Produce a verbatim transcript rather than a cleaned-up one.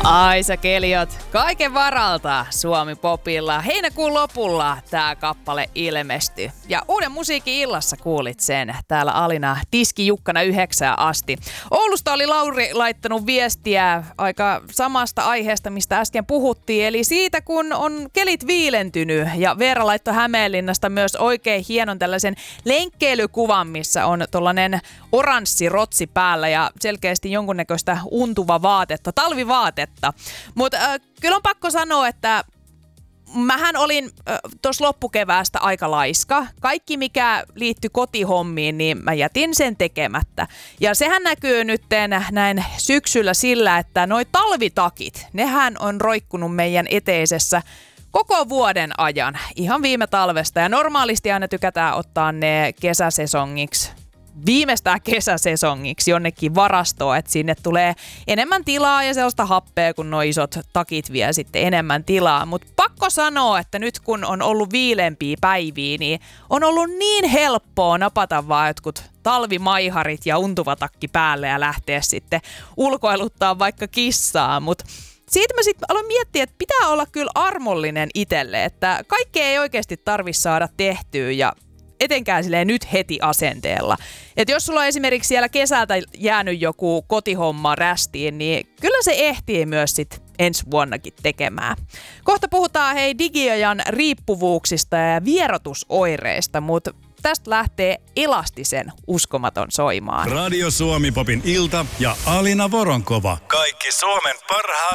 Ai sä Keliot, kaiken varalta Suomi Popilla. Heinäkuun lopulla tää kappale ilmestyi. Ja uuden musiikin illassa kuulit sen. Täällä Alina Tiski Jukkana yhdeksään asti. Oulusta oli Lauri laittanut viestiä aika samasta aiheesta, mistä äsken puhuttiin. Eli siitä, kun on kelit viilentynyt. Ja Veera laittoi Hämeenlinnasta myös oikein hienon tällaisen lenkkeilykuvan, missä on tollanen oranssi rotsi päällä ja selkeästi jonkunnäköistä untuva vaatetta, talvivaatetta. Mutta äh, kyllä on pakko sanoa, että mähän olin äh, tuossa loppukeväästä aika laiska. Kaikki, mikä liittyi kotihommiin, niin mä jätin sen tekemättä. Ja sehän näkyy nyt näin syksyllä sillä, että noi talvitakit, nehän on roikkunut meidän eteisessä koko vuoden ajan, ihan viime talvesta. Ja normaalisti aina tykätään ottaa ne kesäsesongiksi. Viimeistään kesäsesongiksi jonnekin varastoon, että sinne tulee enemmän tilaa ja sellaista happea, kun nuo isot takit vie sitten enemmän tilaa. Mutta pakko sanoa, että nyt kun on ollut viilempiä päiviä, niin on ollut niin helppoa napata vaan jotkut talvimaiharit ja untuva takki päälle ja lähteä sitten ulkoiluttaa vaikka kissaa. Mutta siitä mä sitten aloin miettiä, että pitää olla kyllä armollinen itselle, että kaikkea ei oikeasti tarvitse saada tehtyä ja etenkään silleen nyt heti asenteella. Et jos sulla on esimerkiksi siellä kesältä jäänyt joku kotihomma rästiin, niin kyllä se ehtii myös sit ensi vuonnakin tekemään. Kohta puhutaan hei digiajan riippuvuuksista ja vierotusoireista, mutta tästä lähtee Elastisen Uskomaton soimaan. Radio Suomi Popin ilta ja Alina Voronkova. Kaikki Suomen parhaat